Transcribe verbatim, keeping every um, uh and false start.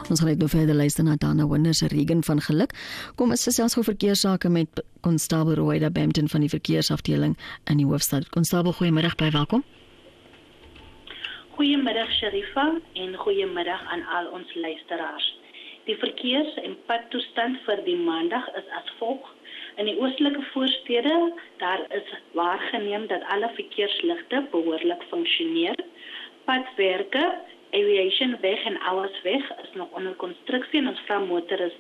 Ons gaan net nou verder luister na Dana Wonders, Regan van Geluk. Kom ons gesels oor verkeersake met Konstabel Roida Bampton van die verkeersafdeling in die hoofstad. Konstabel, goeiemiddag, baie welkom. Goeiemiddag Sharifa en goeiemiddag aan al ons luisteraars. Die verkeers- en padtoestand vir die maandag is as volg. In die oostelike voorstede, daar is waargeneem dat alle verkeersligte behoorlik funksioneer. Padwerke, Aviation weg en Ouwersweg is nog onder konstruksie en ons vra motoriste